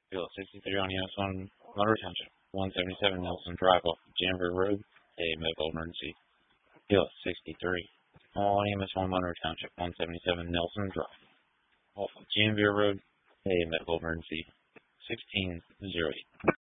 Bill 63 on US 1 Motor Township, 177 Nelson Drive off Janville Road, a medical emergency. Bill 63 on EMS 1 Monroe Township, 177 Nelson Drive off Janville Road, a medical emergency. 1608.